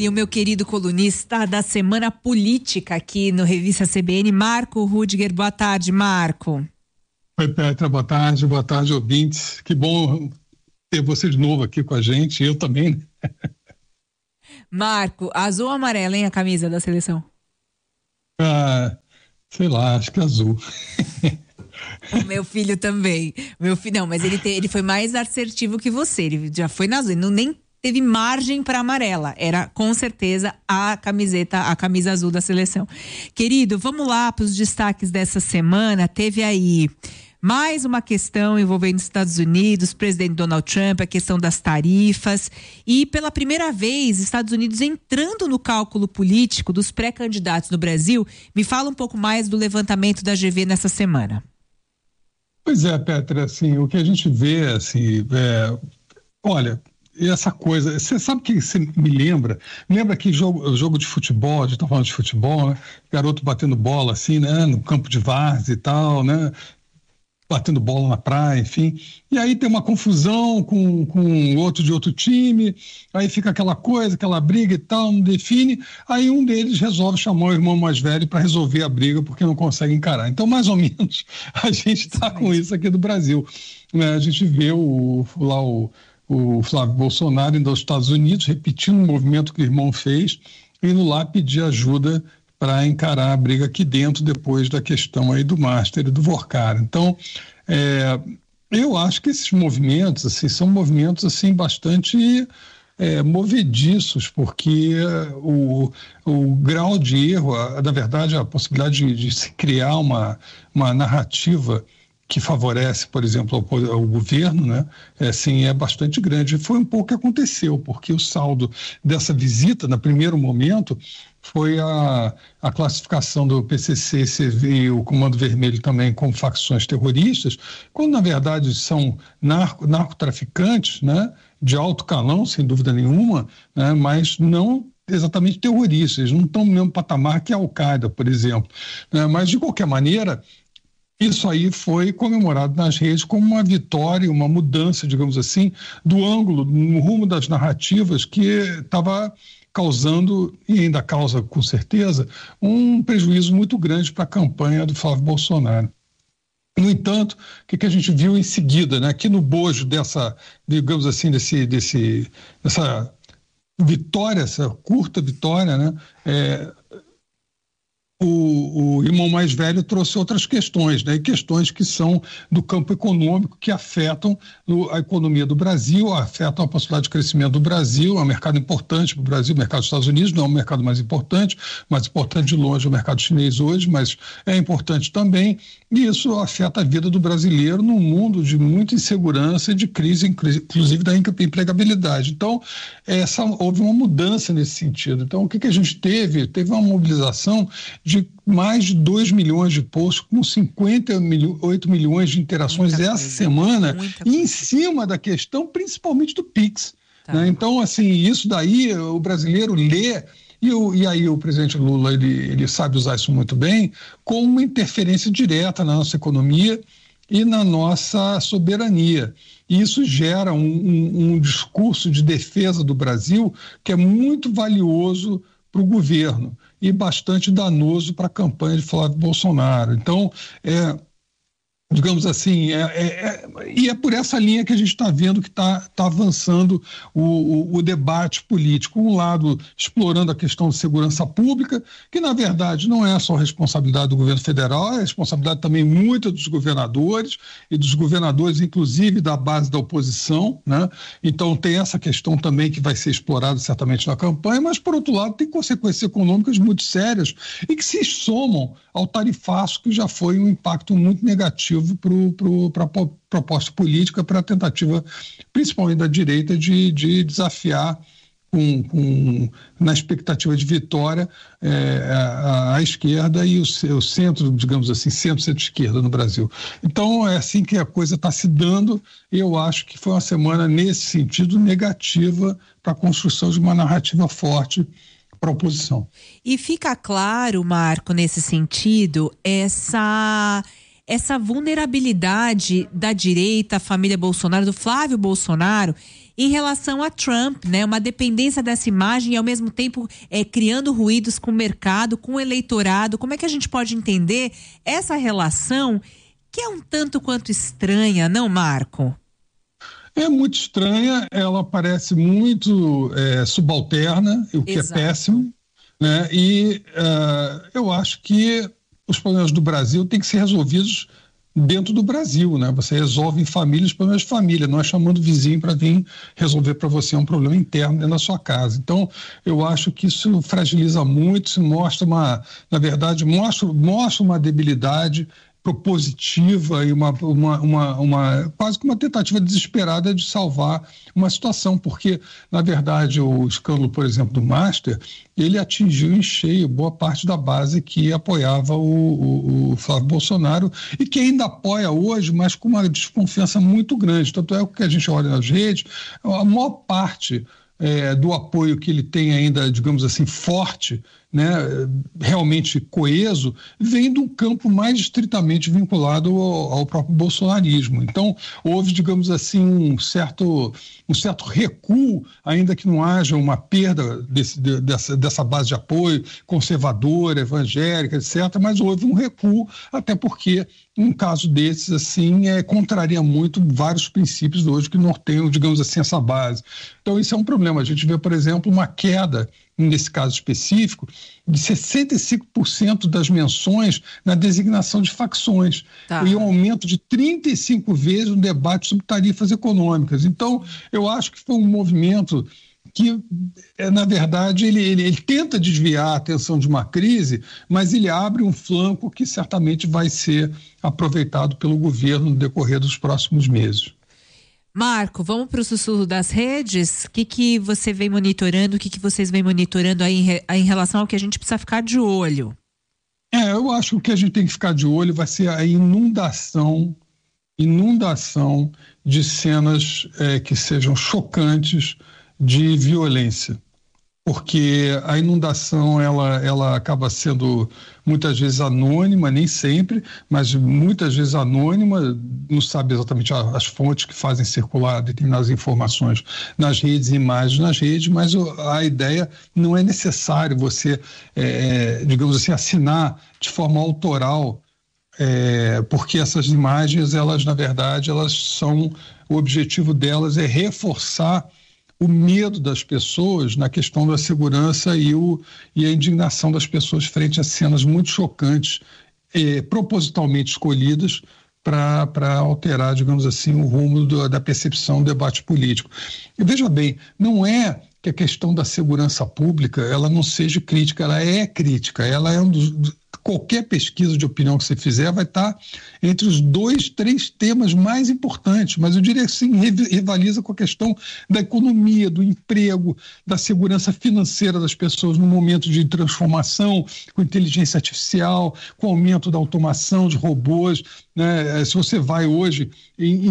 ele, o meu querido colunista da Semana Política aqui no Revista CBN, Marco Rudiger. Boa tarde, Marco. Oi, Petra, boa tarde, ouvintes. Que bom ter você de novo aqui com a gente, eu também. Marco, azul ou amarela, hein, a camisa da seleção? Sei lá, acho que é azul. O meu filho também. Não, mas ele foi mais assertivo que você. Ele já foi na azul. Ele nem teve margem para amarela. Era com certeza a camisa azul da seleção. Querido, vamos lá para os destaques dessa semana. Teve aí mais uma questão envolvendo os Estados Unidos, presidente Donald Trump, a questão das tarifas e pela primeira vez Estados Unidos entrando no cálculo político dos pré-candidatos no Brasil. Me fala um pouco mais do levantamento da GV nessa semana. Pois é, Petra, assim, o que a gente vê, assim, olha, essa coisa, você sabe que você me lembra? Lembra que jogo de futebol, a gente tá falando de futebol, né? Garoto batendo bola, assim, né? No campo de várzea e tal, né? Batendo bola na praia, enfim. E aí tem uma confusão com outro de outro time, aí fica aquela coisa, aquela briga e tal, não define. Aí um deles resolve chamar o irmão mais velho para resolver a briga, porque não consegue encarar. Então, mais ou menos, a gente está com isso aqui do Brasil. A gente vê o Flávio Bolsonaro indo aos Estados Unidos, repetindo o movimento que o irmão fez, indo lá pedir ajuda para encarar a briga aqui dentro depois da questão aí do Master e do Vorcar. Então, eu acho que esses movimentos assim, são movimentos assim, bastante movediços, porque o grau de erro, na verdade, a possibilidade de se criar uma narrativa que favorece, por exemplo, ao governo, né? Assim, é bastante grande. Foi um pouco o que aconteceu, porque o saldo dessa visita, no primeiro momento, foi a classificação do PCC e o Comando Vermelho também como facções terroristas, quando na verdade são narcotraficantes, né? De alto calão, sem dúvida nenhuma, né? Mas não exatamente terroristas, eles não estão no mesmo patamar que a Al-Qaeda, por exemplo, né? Mas de qualquer maneira, isso aí foi comemorado nas redes como uma vitória, uma mudança, digamos assim, do ângulo, no rumo das narrativas que estava causando, e ainda causa com certeza, um prejuízo muito grande para a campanha do Flávio Bolsonaro. No entanto, o que a gente viu em seguida, né? Aqui no bojo dessa, digamos assim, dessa vitória, essa curta vitória, né? O irmão mais velho trouxe outras questões, né? E questões que são do campo econômico, que afetam a economia do Brasil, afetam a possibilidade de crescimento do Brasil. É um mercado importante para o Brasil, o mercado dos Estados Unidos não é o mercado mais importante de longe é o mercado chinês hoje, mas é importante também, e isso afeta a vida do brasileiro num mundo de muita insegurança e de crise, inclusive da empregabilidade. Então, houve uma mudança nesse sentido. Então, o que a gente teve? Teve uma mobilização de mais de 2 milhões de posts, com 58 milhões de interações essa semana, em cima da questão, principalmente do Pix. Tá. Né? Então, assim, isso daí o brasileiro lê, e aí o presidente Lula, ele sabe usar isso muito bem, com uma interferência direta na nossa economia e na nossa soberania. E isso gera um discurso de defesa do Brasil que é muito valioso para o governo e bastante danoso para a campanha de Flávio Bolsonaro. Então, digamos assim, e é por essa linha que a gente está vendo que está avançando o debate político. Um lado explorando a questão de segurança pública, que na verdade não é só responsabilidade do governo federal, é responsabilidade também muita dos governadores, e dos governadores inclusive da base da oposição, né? Então tem essa questão também que vai ser explorada certamente na campanha, mas por outro lado tem consequências econômicas muito sérias e que se somam ao tarifaço, que já foi um impacto muito negativo para a proposta política, para a tentativa, principalmente da direita, de desafiar, na expectativa de vitória, a esquerda e o centro, digamos assim, centro-esquerda no Brasil. Então, é assim que a coisa está se dando, e eu acho que foi uma semana, nesse sentido, negativa para a construção de uma narrativa forte para a oposição. E fica claro, Marco, nesse sentido, essa vulnerabilidade da direita, a família Bolsonaro, do Flávio Bolsonaro, em relação a Trump, né? Uma dependência dessa imagem e ao mesmo tempo criando ruídos com o mercado, com o eleitorado. Como é que a gente pode entender essa relação que é um tanto quanto estranha, não, Marco? É muito estranha, ela parece muito subalterna, o que Exato. é péssimo, né? E eu acho que os problemas do Brasil têm que ser resolvidos dentro do Brasil, né? Você resolve em família os problemas de família, não é chamando o vizinho para vir resolver para você um problema interno dentro da sua casa. Então, eu acho que isso fragiliza muito, isso mostra na verdade, mostra uma debilidade propositiva e quase que uma tentativa desesperada de salvar uma situação, porque, na verdade, o escândalo, por exemplo, do Master, ele atingiu em cheio boa parte da base que apoiava o Flávio Bolsonaro e que ainda apoia hoje, mas com uma desconfiança muito grande. Tanto é o que a gente olha nas redes, a maior parte do apoio que ele tem ainda, digamos assim, forte, né, realmente coeso, vem de um campo mais estritamente vinculado ao próprio bolsonarismo. Então, houve, digamos assim, um certo recuo, ainda que não haja uma perda dessa base de apoio conservadora, evangélica, etc., mas houve um recuo, até porque um caso desses, assim, contraria muito vários princípios hoje que norteiam, digamos assim, essa base. Então, isso é um problema. A gente vê, por exemplo, uma queda, nesse caso específico, de 65% das menções na designação de facções. Tá. E um aumento de 35 vezes no debate sobre tarifas econômicas. Então, eu acho que foi um movimento que, na verdade, ele tenta desviar a atenção de uma crise, mas ele abre um flanco que certamente vai ser aproveitado pelo governo no decorrer dos próximos meses. Marco, vamos para o sussurro das redes? O que você vem monitorando, o que vocês vem monitorando aí em relação ao que a gente precisa ficar de olho? Eu acho que o que a gente tem que ficar de olho vai ser a inundação de cenas que sejam chocantes de violência. Porque a inundação ela acaba sendo muitas vezes anônima, nem sempre, mas muitas vezes anônima, não sabe exatamente as fontes que fazem circular determinadas informações nas redes e imagens nas redes, mas a ideia não é necessário você, digamos assim, assinar de forma autoral, porque essas imagens, elas na verdade, o objetivo delas é reforçar o medo das pessoas na questão da segurança e a indignação das pessoas frente a cenas muito chocantes, propositalmente escolhidas para alterar, digamos assim, o rumo da percepção do debate político. E veja bem, não é que a questão da segurança pública ela não seja crítica, ela é crítica, ela é qualquer pesquisa de opinião que você fizer vai estar entre os 2, 3 temas mais importantes, mas eu diria assim, rivaliza com a questão da economia, do emprego, da segurança financeira das pessoas no momento de transformação, com inteligência artificial, com o aumento da automação de robôs, né? Se você vai hoje em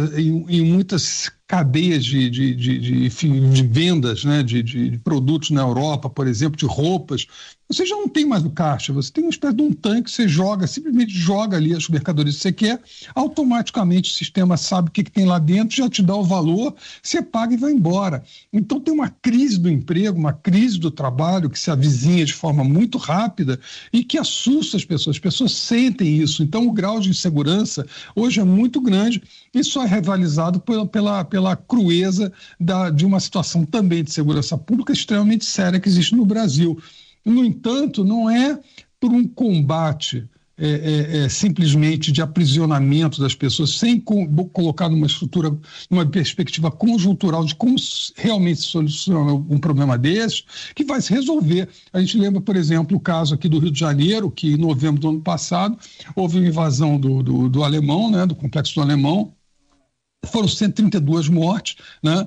muitas cadeias de vendas, né, de produtos na Europa, por exemplo, de roupas, você já não tem mais o caixa, você tem uma espécie de um tanque, você simplesmente joga ali as mercadorias que você quer, automaticamente o sistema sabe o que tem lá dentro, já te dá o valor, você paga e vai embora. Então tem uma crise do emprego, uma crise do trabalho que se avizinha de forma muito rápida e que assusta as pessoas sentem isso. Então o grau de insegurança hoje é muito grande e só é rivalizado pela crueza de uma situação também de segurança pública extremamente séria que existe no Brasil. No entanto, não é por um combate simplesmente de aprisionamento das pessoas, sem colocar numa estrutura, numa perspectiva conjuntural de como realmente se soluciona um problema desses, que vai se resolver. A gente lembra, por exemplo, o caso aqui do Rio de Janeiro, que em novembro do ano passado houve uma invasão do Alemão, né, do Complexo do Alemão. Foram 132 mortes, né?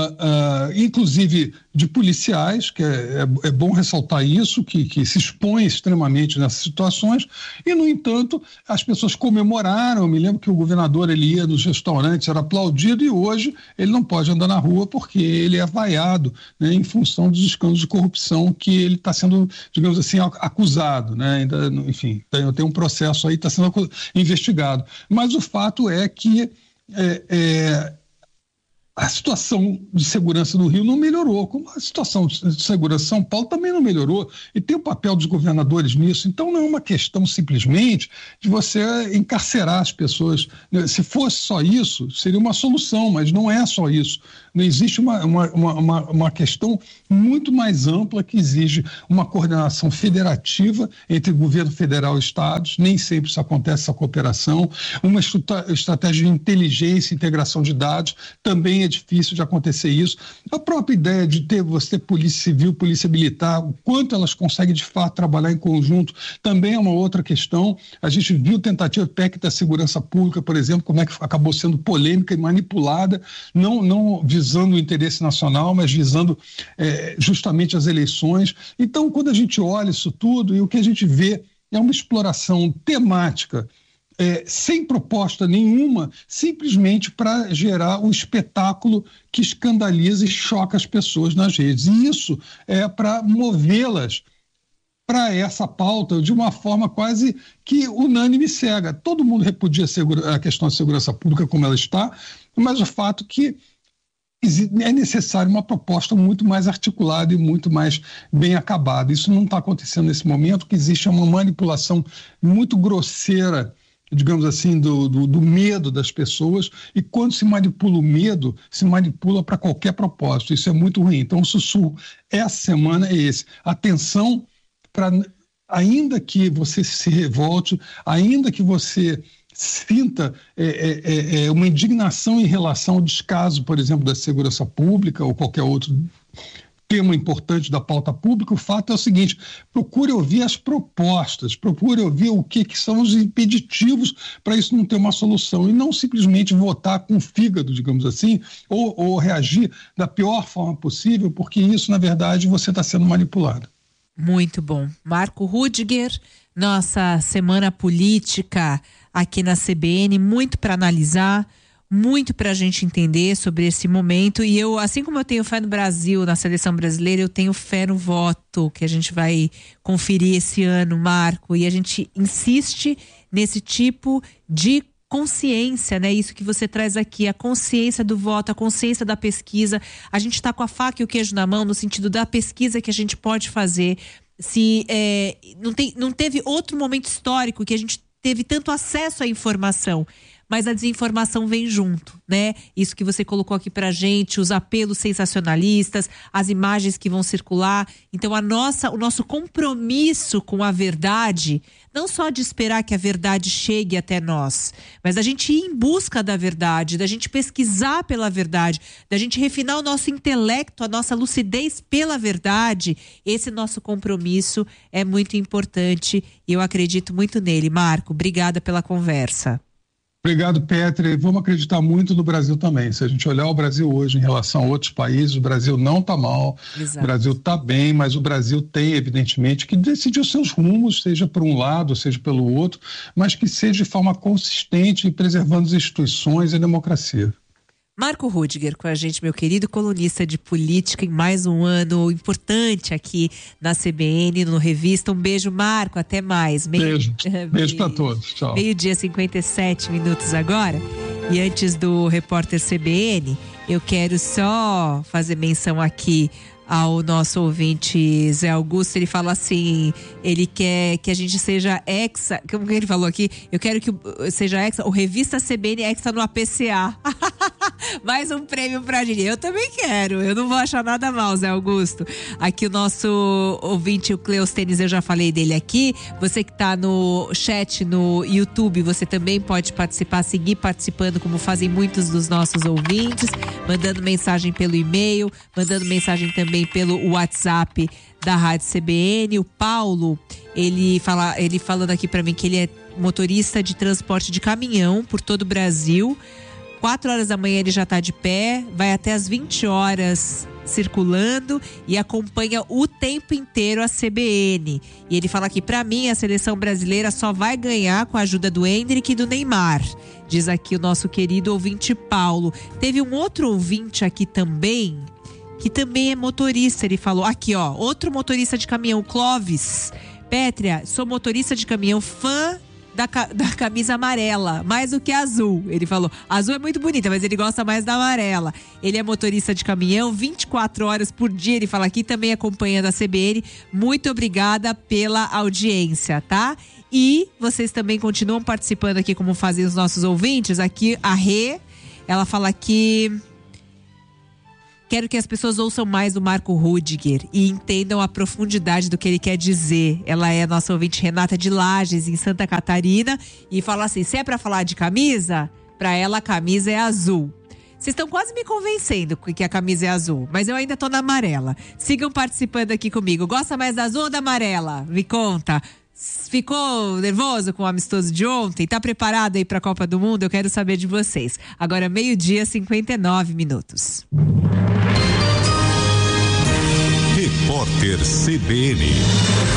Inclusive de policiais, que é bom ressaltar isso, que se expõem extremamente nessas situações, e, no entanto, as pessoas comemoraram. Eu me lembro que o governador ele ia nos restaurantes, era aplaudido, e hoje ele não pode andar na rua porque ele é vaiado, né, em função dos escândalos de corrupção que ele está sendo, digamos assim, acusado, né? Ainda, enfim, tem um processo aí, está sendo investigado. Mas o fato é que a situação de segurança do Rio não melhorou, como a situação de segurança de São Paulo também não melhorou, e tem o papel dos governadores nisso. Então não é uma questão simplesmente de você encarcerar as pessoas. Se fosse só isso, seria uma solução, mas não é só isso. Não existe uma questão muito mais ampla que exige uma coordenação federativa entre governo federal e estados. Nem sempre isso acontece, essa cooperação. Uma estratégia de inteligência e integração de dados, também é difícil de acontecer isso. A própria ideia de você ter polícia civil, polícia militar, o quanto elas conseguem de fato trabalhar em conjunto, também é uma outra questão. A gente viu tentativa PEC da segurança pública, por exemplo, como é que acabou sendo polêmica e manipulada, não visando o interesse nacional, mas visando justamente as eleições. Então, quando a gente olha isso tudo, e o que a gente vê é uma exploração temática, sem proposta nenhuma, simplesmente para gerar um espetáculo que escandaliza e choca as pessoas nas redes. E isso é para movê-las para essa pauta de uma forma quase que unânime e cega. Todo mundo repudia a questão da segurança pública como ela está, mas o fato que é necessário uma proposta muito mais articulada e muito mais bem acabada. Isso não está acontecendo nesse momento, que existe uma manipulação muito grosseira, digamos assim, do medo das pessoas, e quando se manipula o medo, se manipula para qualquer propósito. Isso é muito ruim. Então o sussurro essa semana é esse. Atenção para, ainda que você se revolte, ainda que você sinta uma indignação em relação ao descaso, por exemplo, da segurança pública ou qualquer outro tema importante da pauta pública, o fato é o seguinte: procure ouvir as propostas, procure ouvir o que são os impeditivos para isso não ter uma solução, e não simplesmente votar com o fígado, digamos assim, ou reagir da pior forma possível, porque isso, na verdade, você está sendo manipulado. Muito bom. Marco Rudiger, nossa semana política aqui na CBN, muito para analisar, muito para a gente entender sobre esse momento. E eu, assim como eu tenho fé no Brasil, na seleção brasileira, eu tenho fé no voto que a gente vai conferir esse ano, Marco, e a gente insiste nesse tipo de consciência, né? Isso que você traz aqui, a consciência do voto, a consciência da pesquisa. A gente está com a faca e o queijo na mão no sentido da pesquisa que a gente pode fazer. Se não teve outro momento histórico que a gente teve tanto acesso à informação, mas a desinformação vem junto, né? Isso que você colocou aqui pra gente, os apelos sensacionalistas, as imagens que vão circular. Então o nosso compromisso com a verdade, não só de esperar que a verdade chegue até nós, mas da gente ir em busca da verdade, da gente pesquisar pela verdade, da gente refinar o nosso intelecto, a nossa lucidez pela verdade. Esse nosso compromisso é muito importante e eu acredito muito nele. Marco, obrigada pela conversa. Obrigado, Petra. Vamos acreditar muito no Brasil também. Se a gente olhar o Brasil hoje em relação a outros países, o Brasil não está mal, Exato. O Brasil está bem, mas o Brasil tem, evidentemente, que decidir os seus rumos, seja por um lado, seja pelo outro, mas que seja de forma consistente e preservando as instituições e a democracia. Marco Rudiger com a gente, meu querido colunista de política, em mais um ano importante aqui na CBN, no Revista. Um beijo, Marco, até mais. Beijo para todos, tchau. 12:57 agora. E antes do repórter CBN, eu quero só fazer menção aqui ao nosso ouvinte Zé Augusto. Ele fala assim, ele quer que a gente seja hexa, como que ele falou aqui? Eu quero que seja hexa, o Revista CBN hexa no APCA. Mais um prêmio pra gente. Eu também quero, eu não vou achar nada mal, Zé Augusto. Aqui o nosso ouvinte, o Cleostênis, eu já falei dele aqui. Você que tá no chat no YouTube, você também pode participar, seguir participando, como fazem muitos dos nossos ouvintes, mandando mensagem pelo e-mail, mandando mensagem também pelo WhatsApp da Rádio CBN. O Paulo, ele falando aqui pra mim que ele é motorista de transporte de caminhão por todo o Brasil. 4 horas da manhã ele já está de pé, vai até as 20 horas circulando e acompanha o tempo inteiro a CBN. E ele fala que, para mim, a seleção brasileira só vai ganhar com a ajuda do Endrick e do Neymar. Diz aqui o nosso querido ouvinte Paulo. Teve um outro ouvinte aqui também, que também é motorista. Ele falou, aqui ó, outro motorista de caminhão, Clóvis. Pétria, sou motorista de caminhão, fã da camisa amarela, mais do que a azul. Ele falou, a azul é muito bonita, mas ele gosta mais da amarela. Ele é motorista de caminhão, 24 horas por dia, ele fala aqui, também acompanhando a CBN. Muito obrigada pela audiência, tá? E vocês também continuam participando aqui, como fazem os nossos ouvintes. Aqui, a Rê, ela fala aqui... Quero que as pessoas ouçam mais do Marco Rudiger e entendam a profundidade do que ele quer dizer. Ela é a nossa ouvinte Renata de Lages, em Santa Catarina, e fala assim, se é pra falar de camisa, pra ela a camisa é azul. Vocês estão quase me convencendo que a camisa é azul, mas eu ainda tô na amarela. Sigam participando aqui comigo. Gosta mais da azul ou da amarela? Me conta. Ficou nervoso com o amistoso de ontem? Tá preparado aí pra Copa do Mundo? Eu quero saber de vocês. Agora 12:59. Repórter CBN.